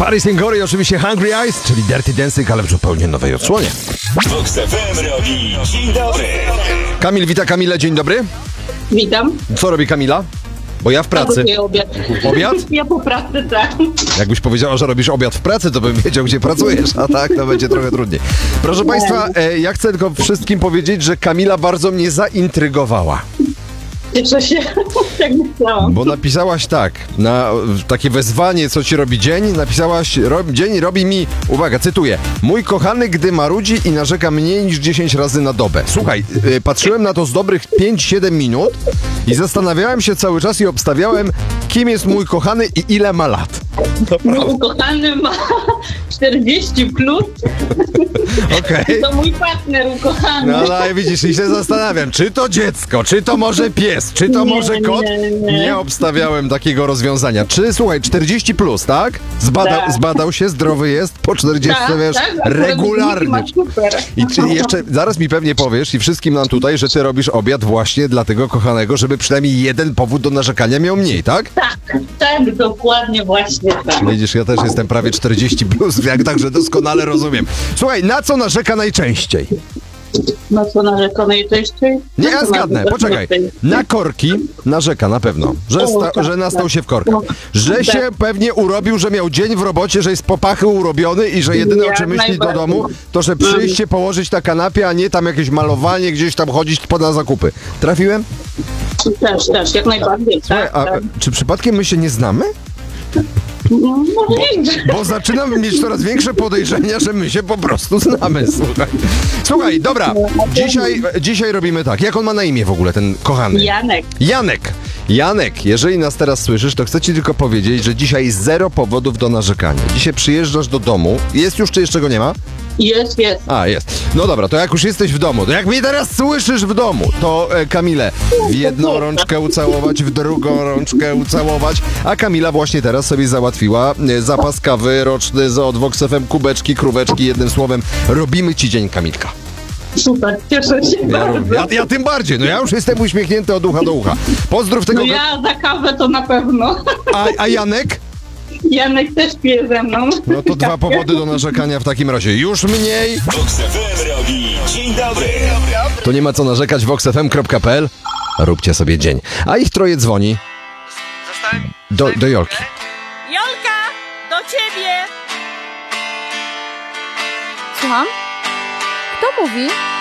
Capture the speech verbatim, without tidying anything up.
Paris Ngory i oczywiście Hungry Eyes, czyli Dirty Dancing, ale w zupełnie nowej odsłonie. Vox F M robi dzień dobry. Kamil wita Kamilę, dzień dobry. Witam. Co robi Kamila? Bo ja w pracy. Robię obiad. Obiad? Ja po pracy, tak. Jakbyś powiedziała, że robisz obiad w pracy, to bym wiedział, gdzie pracujesz, a tak to będzie trochę trudniej. Proszę Państwa, e, ja chcę tylko wszystkim powiedzieć, że Kamila bardzo mnie zaintrygowała. Cieszę się, jak myślałam. Bo napisałaś tak, na takie wezwanie, co ci robi dzień, napisałaś, ro, dzień robi mi, uwaga, cytuję, mój kochany, gdy marudzi i narzeka mniej niż dziesięć razy na dobę. Słuchaj, y, patrzyłem na to z dobrych pięć siedem minut i zastanawiałem się cały czas i obstawiałem, kim jest mój kochany i ile ma lat. Mój ukochany ma czterdzieści plus. Okej. Okay. To mój partner ukochany. No, no i widzisz, i się zastanawiam, czy to dziecko, czy to może pies, czy to Nie, może kot? nie, nie. Nie obstawiałem takiego rozwiązania. Czy, słuchaj, czterdzieści plus, tak? Zbadał, Tak. zbadał się, zdrowy jest, po czterdziestce, Tak, wiesz, tak, akurat regularnie. masz super. I czy jeszcze, zaraz mi pewnie powiesz i wszystkim nam tutaj, że ty robisz obiad właśnie dla tego kochanego, żeby przynajmniej jeden powód do narzekania miał mniej, tak? Tak, tak, dokładnie właśnie tak. Widzisz, ja też jestem prawie czterdzieści plus, jak także doskonale rozumiem. Słuchaj, na co narzeka najczęściej? No co narzeka najczęściej? Nie, No ja co zgadnę, narzeka poczekaj. najczęściej? Na korki narzeka na pewno, że, sta, O, tak, że nastał tak. się w korkach. No, Że tak. się pewnie urobił, że miał dzień w robocie, że jest po pachy urobiony i że jedyne o Jak czym myśli do najbardziej. domu, to że przyjść się położyć na kanapie, a nie tam jakieś malowanie, gdzieś tam chodzić po na zakupy. Trafiłem? Też, też, jak najbardziej. Słuchaj, Tak, a tak. czy przypadkiem my się nie znamy? No, możliwe. Bo zaczynam mieć coraz większe podejrzenia, że my się po prostu znamy, słuchaj. Słuchaj, dobra, dzisiaj, dzisiaj robimy tak. Jak on ma na imię w ogóle, ten kochany? Janek. Janek. Janek, jeżeli nas teraz słyszysz, to chcę ci tylko powiedzieć, że dzisiaj zero powodów do narzekania. Dzisiaj przyjeżdżasz do domu. Jest już, czy jeszcze go nie ma? Jest, jest. A, jest. No dobra, to jak już jesteś w domu, to jak mnie teraz słyszysz w domu, to e, Kamilę w jedną rączkę ucałować, w drugą rączkę ucałować, a Kamila właśnie teraz sobie załatwiła e, zapas kawy roczny z od Vox F M, kubeczki, króweczki, jednym słowem, robimy ci dzień, Kamilka. Super, cieszę się Ja, bardzo. ja, ja tym bardziej, no ja już jestem uśmiechnięty od ucha do ucha. Pozdrów tego... No ja za kawę to na pewno. A, a Janek? Janek też pije ze mną. No to dwa powody do narzekania w takim razie. Już mniej. Vox F M robi dzień dobry. To nie ma co narzekać, vox f m kropka p l. Róbcie sobie dzień. A ich troje dzwoni. Do, do Jolki. Jolka, do ciebie! Słucham? Kto mówi?